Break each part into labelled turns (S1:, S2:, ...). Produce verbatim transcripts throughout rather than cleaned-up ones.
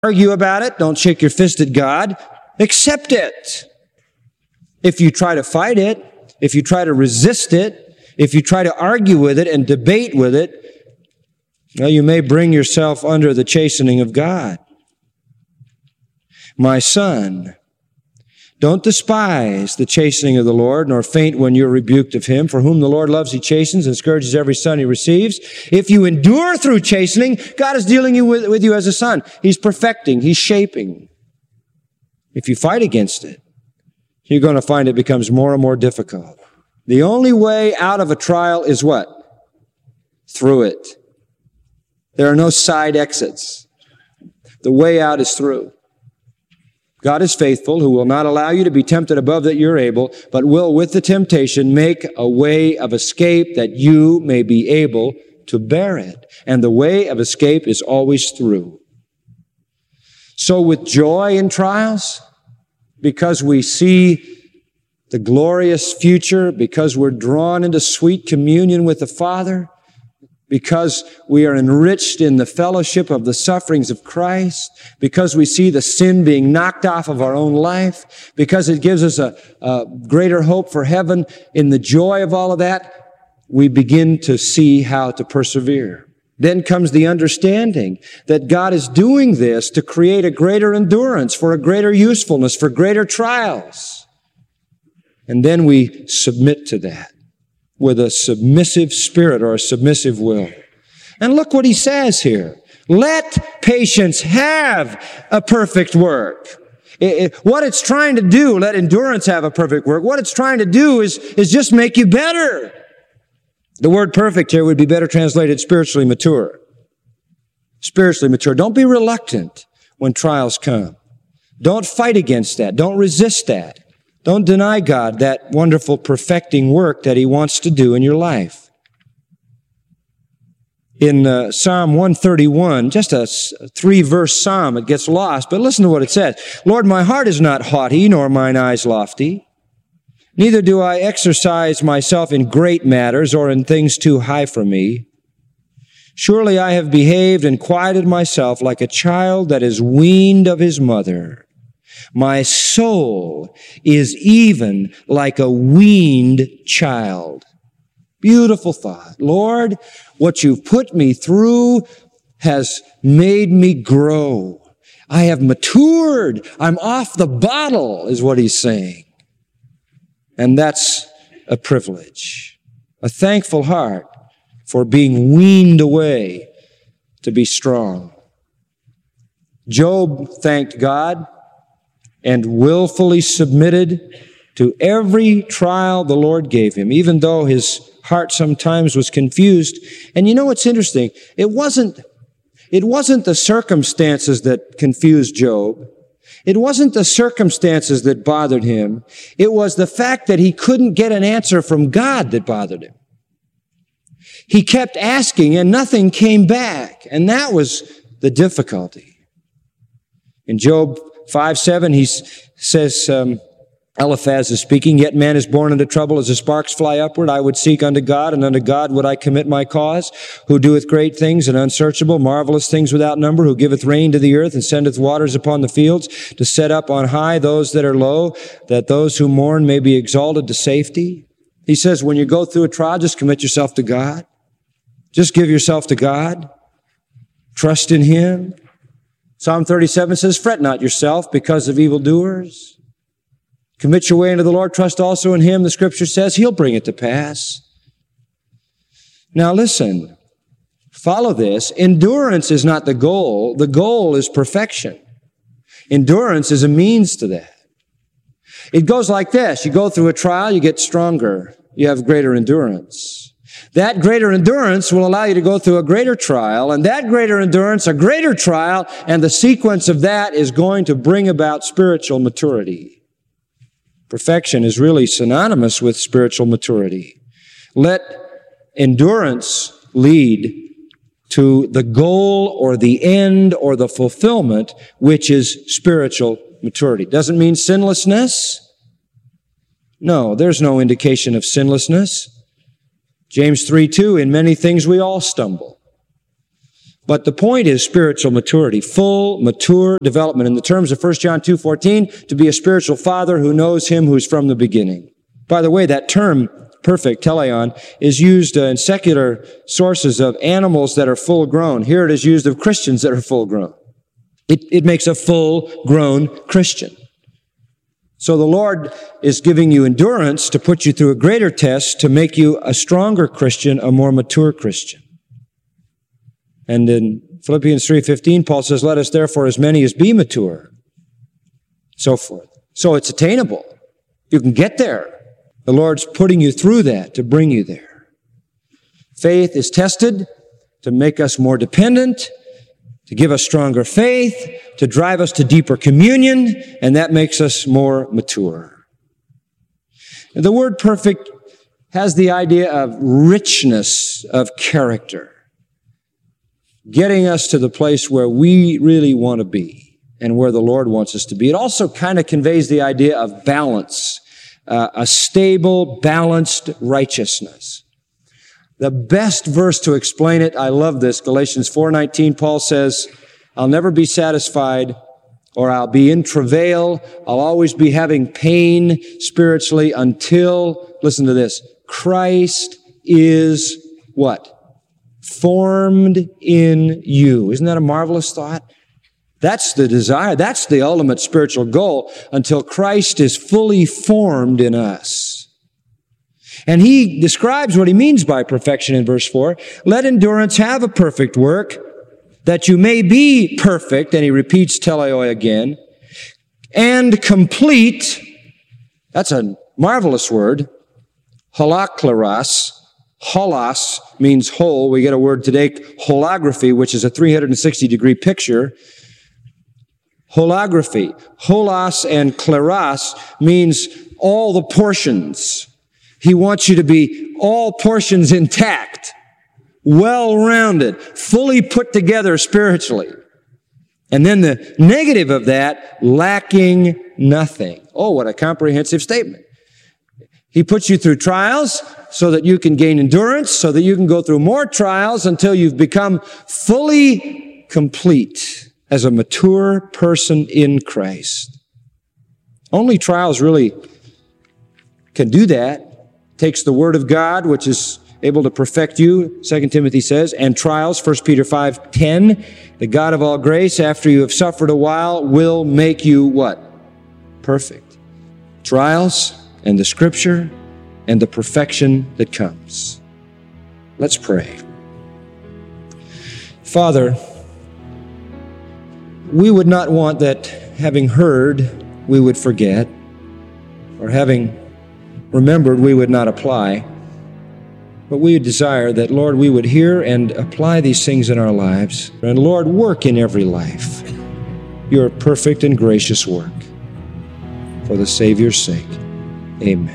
S1: argue about it. Don't shake your fist at God. Accept it. If you try to fight it, if you try to resist it, if you try to argue with it and debate with it, well, you may bring yourself under the chastening of God. My son, don't despise the chastening of the Lord, nor faint when you're rebuked of him. For whom the Lord loves, he chastens and scourges every son he receives. If you endure through chastening, God is dealing you with, with you as a son. He's perfecting. He's shaping. If you fight against it, you're going to find it becomes more and more difficult. The only way out of a trial is what? Through it. There are no side exits. The way out is through. God is faithful, who will not allow you to be tempted above that you're able, but will with the temptation make a way of escape that you may be able to bear it. And the way of escape is always through. So with joy in trials, because we see the glorious future, because we're drawn into sweet communion with the Father, because we are enriched in the fellowship of the sufferings of Christ, because we see the sin being knocked off of our own life, because it gives us a, a greater hope for heaven, in the joy of all of that, we begin to see how to persevere. Then comes the understanding that God is doing this to create a greater endurance, for a greater usefulness, for greater trials. And then we submit to that with a submissive spirit or a submissive will. And look what he says here. Let patience have a perfect work. It, it, what it's trying to do, let endurance have a perfect work. What it's trying to do is, is just make you better. The word perfect here would be better translated spiritually mature. Spiritually mature. Don't be reluctant when trials come. Don't fight against that. Don't resist that. Don't deny God that wonderful perfecting work that he wants to do in your life. In uh, Psalm one thirty-one, just a three-verse psalm, it gets lost, but listen to what it says. Lord, my heart is not haughty, nor mine eyes lofty. Neither do I exercise myself in great matters or in things too high for me. Surely I have behaved and quieted myself like a child that is weaned of his mother. My soul is even like a weaned child. Beautiful thought. Lord, what you've put me through has made me grow. I have matured. I'm off the bottle, is what he's saying. And that's a privilege. A thankful heart for being weaned away to be strong. Job thanked God and willfully submitted to every trial the Lord gave him, even though his heart sometimes was confused. And you know what's interesting? It wasn't, it wasn't the circumstances that confused Job. It wasn't the circumstances that bothered him. It was the fact that he couldn't get an answer from God that bothered him. He kept asking and nothing came back. And that was the difficulty. In Job five seven, he says, um, Eliphaz is speaking, yet man is born into trouble as the sparks fly upward. I would seek unto God, and unto God would I commit my cause, who doeth great things and unsearchable, marvelous things without number, who giveth rain to the earth and sendeth waters upon the fields, to set up on high those that are low, that those who mourn may be exalted to safety. He says, when you go through a trial, just commit yourself to God. Just give yourself to God. Trust in him. Psalm thirty-seven says, fret not yourself because of evildoers. Commit your way into the Lord. Trust also in him. The scripture says he'll bring it to pass. Now listen, follow this. Endurance is not the goal. The goal is perfection. Endurance is a means to that. It goes like this. You go through a trial, you get stronger. You have greater endurance. That greater endurance will allow you to go through a greater trial, and that greater endurance, a greater trial, and the sequence of that is going to bring about spiritual maturity. Perfection is really synonymous with spiritual maturity. Let endurance lead to the goal or the end or the fulfillment, which is spiritual maturity. Doesn't mean sinlessness. No, there's no indication of sinlessness. James three two, in many things we all stumble. But the point is spiritual maturity, full, mature development. In the terms of First John two fourteen, to be a spiritual father who knows him who's from the beginning. By the way, that term, perfect, teleon, is used uh, in secular sources of animals that are full grown. Here it is used of Christians that are full grown. It, it makes a full-grown Christian. So the Lord is giving you endurance to put you through a greater test to make you a stronger Christian, a more mature Christian. And in Philippians three fifteen, Paul says, let us therefore as many as be mature, so forth. So it's attainable. You can get there. The Lord's putting you through that to bring you there. Faith is tested to make us more dependent, to give us stronger faith, to drive us to deeper communion, and that makes us more mature. And the word perfect has the idea of richness of character, getting us to the place where we really want to be and where the Lord wants us to be. It also kind of conveys the idea of balance, uh, a stable, balanced righteousness. The best verse to explain it, I love this, Galatians four nineteen, Paul says, I'll never be satisfied, or I'll be in travail, I'll always be having pain spiritually until, listen to this, Christ is what? Formed in you. Isn't that a marvelous thought? That's the desire. That's the ultimate spiritual goal, until Christ is fully formed in us. And he describes what he means by perfection in verse four. Let endurance have a perfect work, that you may be perfect, and he repeats teleoi again, and complete. That's a marvelous word. Holakleros. Holos means whole. We get a word today, holography, which is a three hundred sixty degree picture. Holography. Holos and kleros means all the portions. He wants you to be all portions intact, well-rounded, fully put together spiritually. And then the negative of that, lacking nothing. Oh, what a comprehensive statement. He puts you through trials so that you can gain endurance, so that you can go through more trials until you've become fully complete as a mature person in Christ. Only trials really can do that. Takes the Word of God, which is able to perfect you, Second Timothy says, and trials, First Peter five ten, the God of all grace, after you have suffered a while, will make you what? Perfect. Trials and the Scripture and the perfection that comes. Let's pray. Father, we would not want that having heard, we would forget, or having remembered, we would not apply. But we desire that, Lord, we would hear and apply these things in our lives. And Lord, work in every life your perfect and gracious work. For the Savior's sake, amen.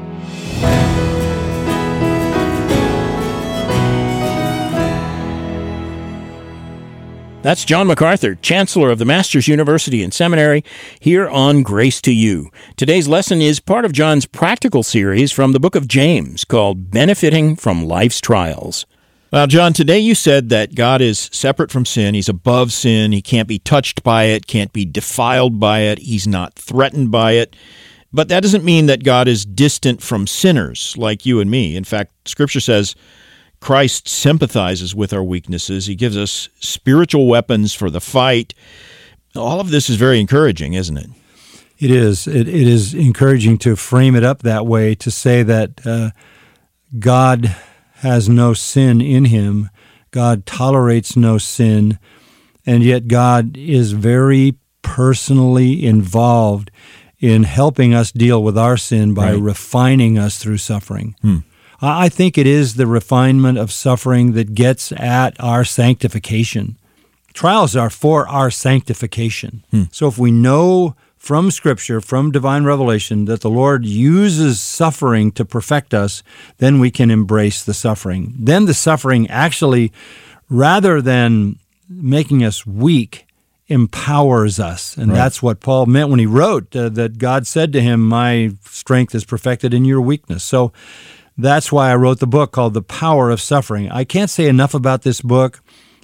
S2: That's John MacArthur, Chancellor of the Masters University and Seminary, here on Grace to You. Today's lesson is part of John's practical series from the book of James called Benefiting from Life's Trials. Well, John, today you said that God is separate from sin. He's above sin. He can't be touched by it, can't be defiled by it. He's not threatened by it. But that doesn't mean that God is distant from sinners like you and me. In fact, Scripture says Christ sympathizes with our weaknesses. He gives us spiritual weapons for the fight. All of this is very encouraging, isn't it?
S3: It is. It, it is encouraging to frame it up that way, to say that uh, God has no sin in him. God tolerates no sin, and yet God is very personally involved in helping us deal with our sin by right. refining us through suffering. Hmm. I think it is the refinement of suffering that gets at our sanctification. Trials are for our sanctification. Hmm. So if we know from Scripture, from divine revelation, that the Lord uses suffering to perfect us, then we can embrace the suffering. Then the suffering actually, rather than making us weak, empowers us. And right. that's what Paul meant when he wrote uh, that God said to him, my strength is perfected in your weakness. So that's why I wrote the book called The Power of Suffering. I can't say enough about this book.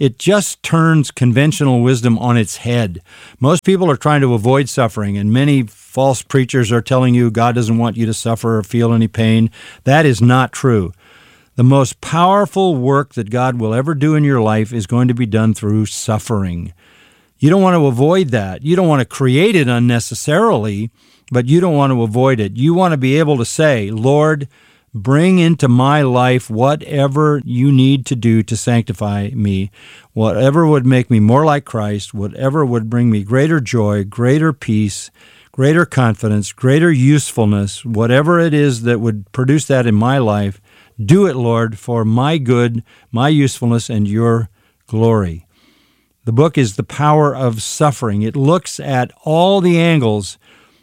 S3: it just turns conventional wisdom on its head. Most people are trying to avoid suffering, and many false preachers are telling you God doesn't want you to suffer or feel any pain. That is not true. The most powerful work that God will ever do in your life is going to be done through suffering. You don't want to avoid that. You don't want to create it unnecessarily, but you don't want to avoid it. You want to be able to say, Lord, bring into my life whatever you need to do to sanctify me, whatever would make me more like Christ, whatever would bring me greater joy, greater peace, greater confidence, greater usefulness, whatever it is that would produce that in my life. Do it, Lord, for my good, my usefulness, and your glory. The book is The Power of Suffering. It looks at all the angles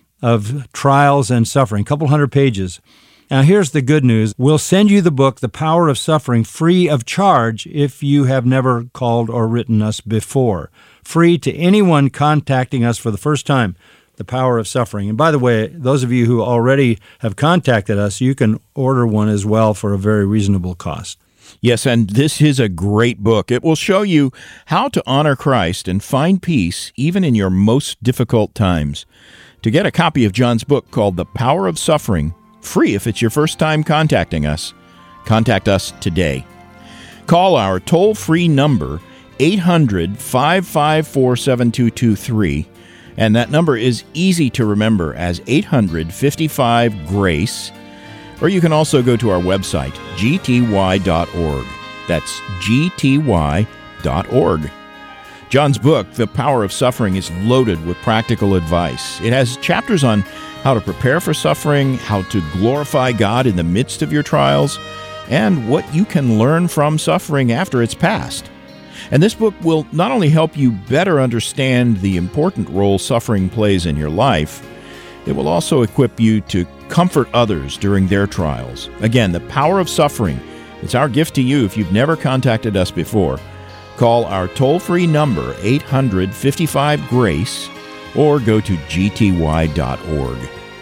S3: of trials and suffering, a couple hundred pages. Now, here's the good news. We'll send you the book, The Power of Suffering, free of charge if you have never called or written us before. Free to anyone contacting us for the first time, The Power of Suffering. And by the way, those of you who already have contacted us, you can order one as well for a very reasonable cost.
S2: Yes, and this is a great book. It will show you how to honor Christ and find peace even in your most difficult times. To get a copy of John's book called The Power of Suffering, free if it's your first time contacting us, contact us today. Call our toll-free number, eight hundred, five five four, seven two two three, and that number is easy to remember as eight hundred, fifty-five, GRACE, or you can also go to our website, g t y dot org. That's g t y dot org. John's book, The Power of Suffering, is loaded with practical advice. It has chapters on how to prepare for suffering, how to glorify God in the midst of your trials, and what you can learn from suffering after it's passed. And this book will not only help you better understand the important role suffering plays in your life, it will also equip you to comfort others during their trials. Again, The Power of Suffering. It's our gift to you if you've never contacted us before. Call our toll-free number, eight hundred, fifty-five, GRACE, or go to g t y dot org.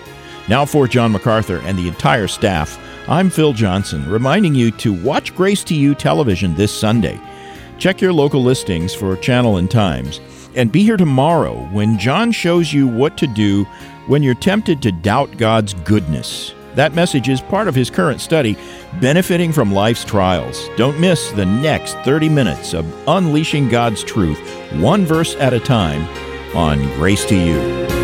S2: Now for John MacArthur and the entire staff, I'm Phil Johnson, reminding you to watch Grace to You television this Sunday. Check your local listings for channel and times, and be here tomorrow when John shows you what to do when you're tempted to doubt God's goodness. That message is part of his current study, Benefiting from Life's Trials. Don't miss the next thirty minutes of unleashing God's truth, one verse at a time, on Grace to You.